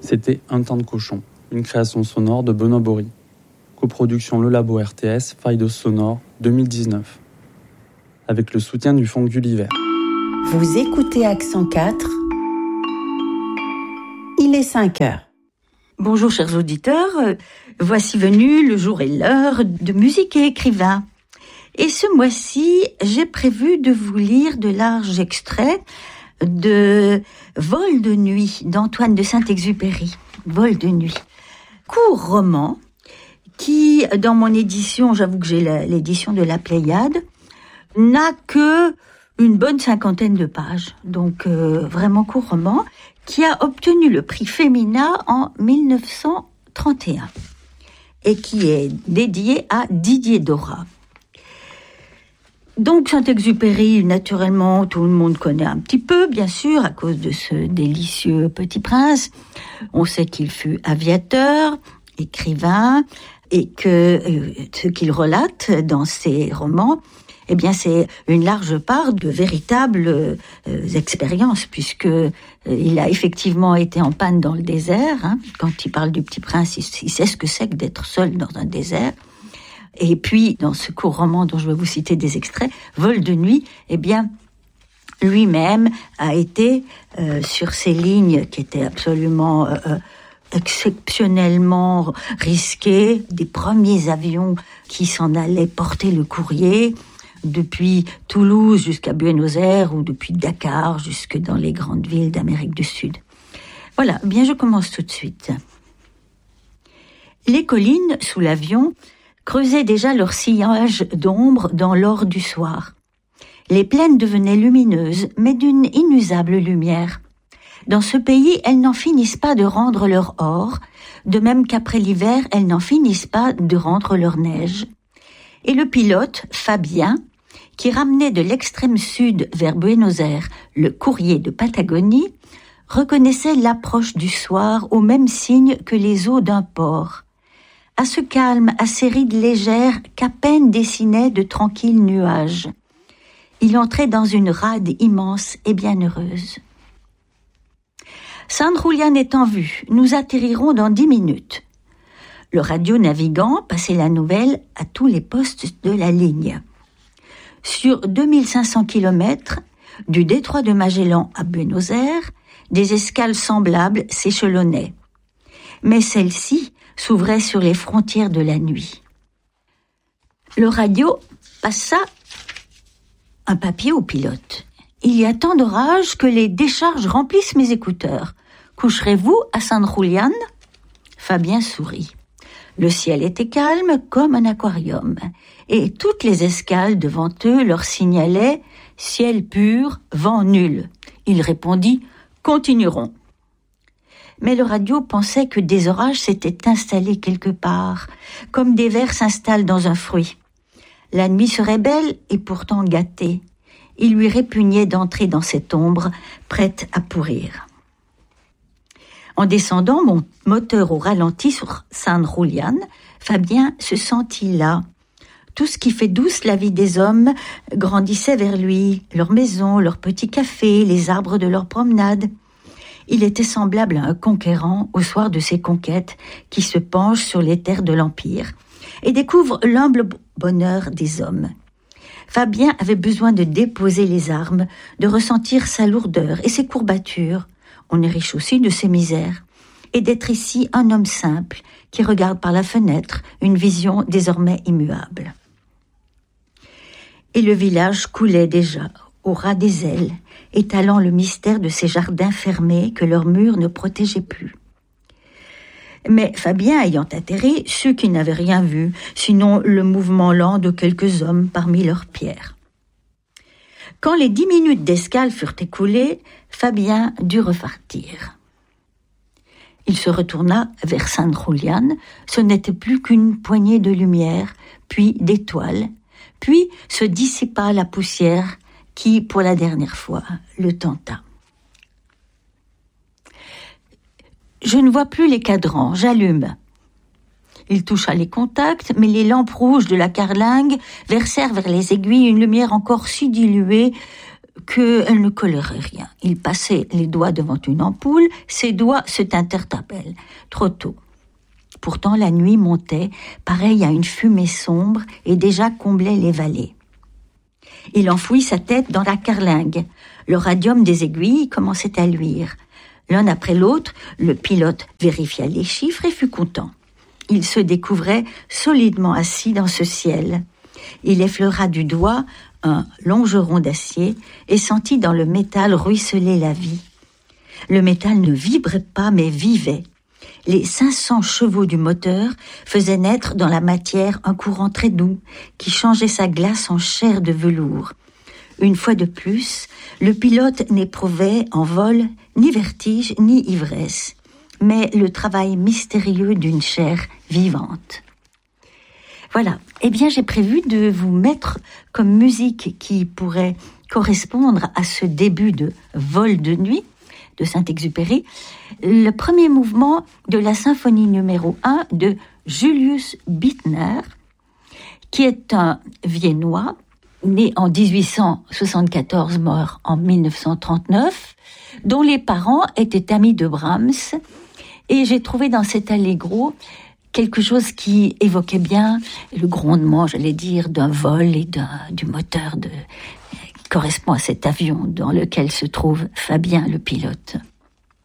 C'était Un temps de cochon, une création sonore de Benoît Bory. Coproduction Le Labo RTS, Faille sonore, 2019. Avec le soutien du Fonds Gulliver. Vous écoutez Accent 4. Il est 5 heures. Bonjour chers auditeurs, voici venu le jour et l'heure de musique et écrivain. Et ce mois-ci, j'ai prévu de vous lire de larges extraits de Vol de nuit d'Antoine de Saint-Exupéry. Vol de nuit. Court roman qui, dans mon édition, j'avoue que j'ai l'édition de la Pléiade, n'a que une bonne 50aine de pages. Donc vraiment court roman qui a obtenu le prix Femina en 1931 et qui est dédié à Didier Dora. Donc Saint-Exupéry, naturellement, tout le monde connaît un petit peu, bien sûr, à cause de ce délicieux Petit Prince. On sait qu'il fut aviateur, écrivain, et que ce qu'il relate dans ses romans, eh bien, c'est une large part de véritables expériences, puisque il a effectivement été en panne dans le désert. Hein. Quand il parle du Petit Prince, il sait ce que c'est que d'être seul dans un désert. Et puis, dans ce court roman dont je vais vous citer des extraits, Vol de nuit, eh bien, lui-même a été sur ces lignes qui étaient absolument exceptionnellement risquées, des premiers avions qui s'en allaient porter le courrier, depuis Toulouse jusqu'à Buenos Aires ou depuis Dakar jusque dans les grandes villes d'Amérique du Sud. Voilà, bien je commence tout de suite. Les collines, sous l'avion, creusaient déjà leur sillage d'ombre dans l'or du soir. Les plaines devenaient lumineuses, mais d'une inusable lumière. Dans ce pays, elles n'en finissent pas de rendre leur or, de même qu'après l'hiver, elles n'en finissent pas de rendre leur neige. Et le pilote, Fabien, qui ramenait de l'extrême sud vers Buenos Aires le courrier de Patagonie, reconnaissait l'approche du soir au même signe que les eaux d'un port. À ce calme, à ces rides légères qu'à peine dessinaient de tranquilles nuages. Il entrait dans une rade immense et bienheureuse. San Julián est en vue, nous atterrirons dans 10 minutes. Le radio-navigant passait la nouvelle à tous les postes de la ligne. Sur 2500 kilomètres, du détroit de Magellan à Buenos Aires, des escales semblables s'échelonnaient. Mais celle-ci s'ouvrait sur les frontières de la nuit. Le radio passa un papier au pilote. Il y a tant d'orages que les décharges remplissent mes écouteurs. Coucherez-vous à San Julián ? Fabien sourit. Le ciel était calme comme un aquarium, et toutes les escales devant eux leur signalaient « ciel pur, vent nul ». Il répondit « continuerons ». Mais le radio pensait que des orages s'étaient installés quelque part, comme des vers s'installent dans un fruit. La nuit serait belle et pourtant gâtée. Il lui répugnait d'entrer dans cette ombre, prête à pourrir. En descendant mon moteur au ralenti sur San Julián, Fabien se sentit là. Tout ce qui fait douce la vie des hommes grandissait vers lui, leurs maisons, leurs petits cafés, les arbres de leur promenade. Il était semblable à un conquérant au soir de ses conquêtes qui se penche sur les terres de l'Empire et découvre l'humble bonheur des hommes. Fabien avait besoin de déposer les armes, de ressentir sa lourdeur et ses courbatures. On est riche aussi de ses misères. Et d'être ici un homme simple qui regarde par la fenêtre une vision désormais immuable. Et le village coulait déjà au ras des ailes, étalant le mystère de ces jardins fermés que leurs murs ne protégeaient plus. Mais Fabien ayant atterri, ceux qui n'avaient rien vu, sinon le mouvement lent de quelques hommes parmi leurs pierres. Quand les 10 minutes d'escale furent écoulées, Fabien dut repartir. Il se retourna vers San Julián, ce n'était plus qu'une poignée de lumière, puis d'étoiles, puis se dissipa la poussière qui, pour la dernière fois, le tenta. Je ne vois plus les cadrans, j'allume. Il toucha les contacts, mais les lampes rouges de la carlingue versèrent vers les aiguilles une lumière encore si diluée qu'elle ne colorait rien. Il passait les doigts devant une ampoule, ses doigts se tintèrent à peine. Trop tôt. Pourtant, la nuit montait, pareille à une fumée sombre, et déjà comblait les vallées. Il enfouit sa tête dans la carlingue. Le radium des aiguilles commençait à luire. L'un après l'autre, le pilote vérifia les chiffres et fut content. Il se découvrait solidement assis dans ce ciel. Il effleura du doigt un longeron d'acier et sentit dans le métal ruisseler la vie. Le métal ne vibrait pas, mais vivait. Les 500 chevaux du moteur faisaient naître dans la matière un courant très doux qui changeait sa glace en chair de velours. Une fois de plus, le pilote n'éprouvait en vol ni vertige ni ivresse, mais le travail mystérieux d'une chair vivante. Voilà. Eh bien, j'ai prévu de vous mettre comme musique qui pourrait correspondre à ce début de Vol de nuit de Saint-Exupéry, le premier mouvement de la symphonie numéro 1 de Julius Bittner, qui est un Viennois, né en 1874, mort en 1939, dont les parents étaient amis de Brahms, et j'ai trouvé dans cet allegro quelque chose qui évoquait bien le grondement, j'allais dire, d'un vol et du moteur qui correspond à cet avion dans lequel se trouve Fabien le pilote.